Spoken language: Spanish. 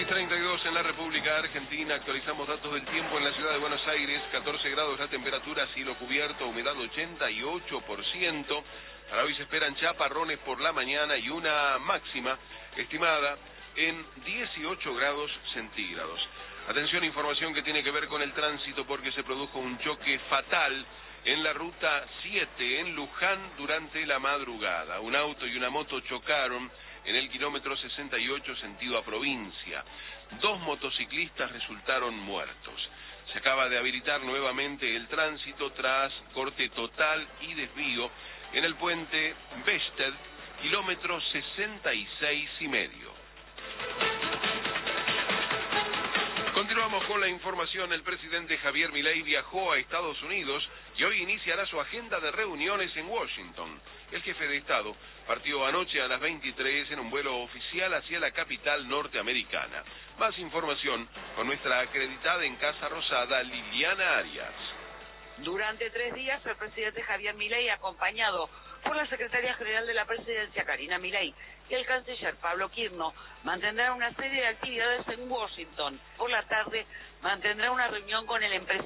10:32 en la República Argentina. Actualizamos datos del tiempo en la ciudad de Buenos Aires. 14 grados la temperatura, cielo cubierto, humedad 88%. Para hoy se esperan chaparrones por la mañana y una máxima estimada en 18 grados centígrados. Atención, información que tiene que ver con el tránsito porque se produjo un choque fatal en la ruta 7 en Luján durante la madrugada. Un auto y una moto chocaron en el kilómetro 68 sentido a provincia. 2 motociclistas resultaron muertos. Se acaba de habilitar nuevamente el tránsito tras corte total y desvío en el puente Bested, kilómetro 66,5. Continuamos con la información. El presidente Javier Milei viajó a Estados Unidos y hoy iniciará su agenda de reuniones en Washington. El jefe de Estado partió anoche a las 23 en un vuelo oficial hacia la capital norteamericana. Más información con nuestra acreditada en Casa Rosada, Liliana Arias. Durante 3 días, el presidente Javier Milei, acompañado por la secretaria general de la presidencia, Karina Milei, y el canciller Pablo Quirno, mantendrá una serie de actividades en Washington. Por la tarde, mantendrá una reunión con el empresario